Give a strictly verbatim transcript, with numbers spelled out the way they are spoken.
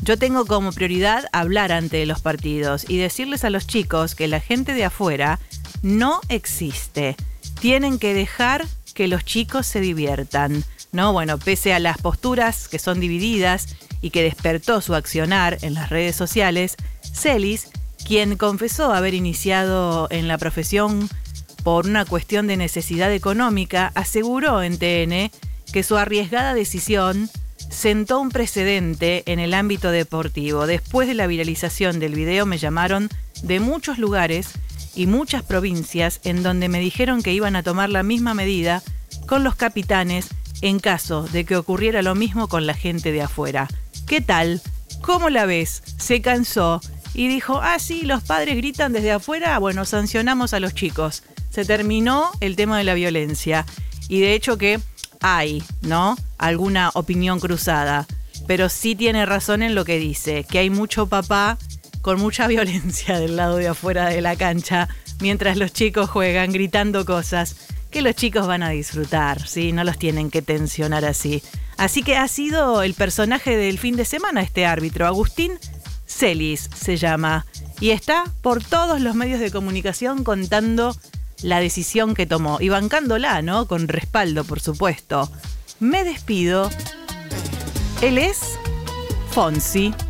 Yo tengo como prioridad hablar ante los partidos y decirles a los chicos que la gente de afuera no existe. Tienen que dejar que los chicos se diviertan, ¿no? Bueno, pese a las posturas que son divididas y que despertó su accionar en las redes sociales, Celis, quien confesó haber iniciado en la profesión por una cuestión de necesidad económica, aseguró en T N que su arriesgada decisión sentó un precedente en el ámbito deportivo. Después de la viralización del video me llamaron de muchos lugares y muchas provincias en donde me dijeron que iban a tomar la misma medida con los capitanes en caso de que ocurriera lo mismo con la gente de afuera. ¿Qué tal? ¿Cómo la ves? Se cansó y dijo, ah sí, los padres gritan desde afuera, bueno, sancionamos a los chicos. Se terminó el tema de la violencia y de hecho que hay, ¿no?, alguna opinión cruzada, pero sí tiene razón en lo que dice, que hay mucho papá con mucha violencia del lado de afuera de la cancha, mientras los chicos juegan gritando cosas que los chicos van a disfrutar, ¿sí? No los tienen que tensionar así. Así que ha sido el personaje del fin de semana este árbitro, Agustín Celis se llama, y está por todos los medios de comunicación contando la decisión que tomó y bancándola, ¿no? Con respaldo, por supuesto. Me despido. Él es Fonsi.